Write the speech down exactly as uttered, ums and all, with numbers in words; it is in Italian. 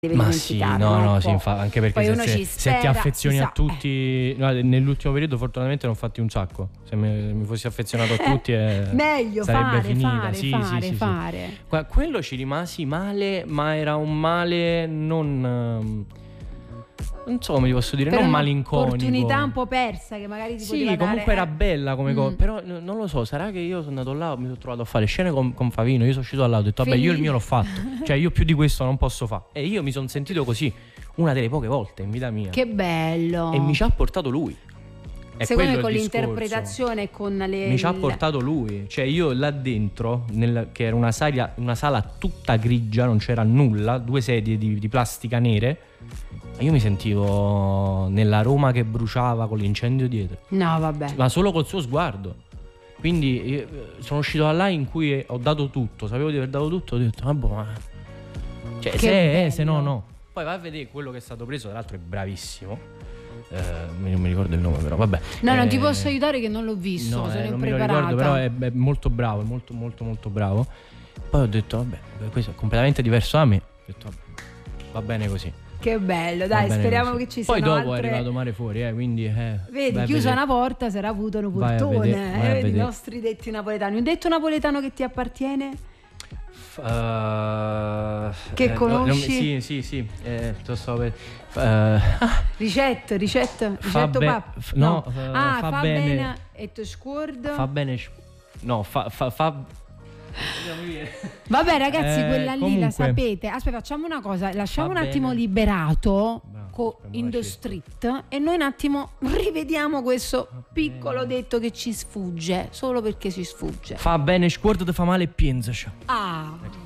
deve Ma sì, no, no, no, sì, infa- anche perché poi se, uno se, ci se ti spera, affezioni si a sa, tutti, no, nell'ultimo periodo fortunatamente ne ho fatti un sacco. Se mi, mi fossi affezionato a tutti eh, meglio sarebbe fare, finita. fare, sì, fare, sì, sì, fare. sì. Qua- quello ci rimasi male, ma era un male non ehm, non so come ti posso dire, Per non malinconico. un'opportunità un po' persa che magari ti Sì, poteva dare. comunque era eh. bella come Mm. cosa, però n- non lo so, sarà che io sono andato là, mi sono trovato a fare scene con, con Favino, io sono uscito da là, ho detto vabbè, io il mio l'ho fatto, cioè io più di questo non posso fare. E io mi sono sentito così una delle poche volte in vita mia. Che bello. E mi ci ha portato lui. È secondo me quello con il discorso. l'interpretazione e con le Mi ci ha il- portato lui, cioè io là dentro, nel, che era una sala, una sala tutta grigia, non c'era nulla, due sedie di, di plastica nere. Io mi sentivo nella Roma che bruciava con l'incendio dietro. No, vabbè. Ma solo col suo sguardo. Quindi io sono uscito da là in cui ho dato tutto, sapevo di aver dato tutto, ho detto vabbè, ma cioè Che se bello. è, se no no. Poi vai a vedere quello che è stato preso, tra l'altro è bravissimo. Eh, non mi ricordo il nome però, vabbè. No, eh, non ti posso aiutare che non l'ho visto, no, sono eh, non me lo impreparata. ricordo, però è, è molto bravo, è molto molto molto bravo. Poi ho detto vabbè, questo è completamente diverso da me. Ho detto vabbè, va bene così. Che bello, Va dai, bene speriamo così. che ci Poi siano dopo altre... è arrivato Mare Fuori, eh, quindi eh, Vedi, vai a chiusa vedere. una porta sarà avuto un Vai a portone. vedere, vai a eh, vedi i vedere. nostri detti napoletani. Un detto napoletano che ti appartiene? Uh, Che eh, conosci? no, non mi- sì, sì, sì. Eh, lo so per, uh, Ricetto, ricetto, Fa ricetto be- pap. f- no, eh, ah, fa fa, bene- bene e tu scuord. fa bene. sh- No, fa. fa, fa Vabbè ragazzi, Eh, quella lì comunque. la sapete. Aspetta, facciamo una cosa, lasciamo Fa un attimo bene. liberato Bravo, co- speriamo in la the scelta. street e noi un attimo rivediamo questo piccolo detto che ci sfugge, solo perché ci sfugge. Fa bene, sguardo ti fa male e pensaci. Ah.